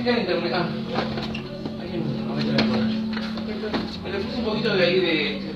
fijé en internet. Ah, hay un. A ver, me le puse un poquito de ahí de.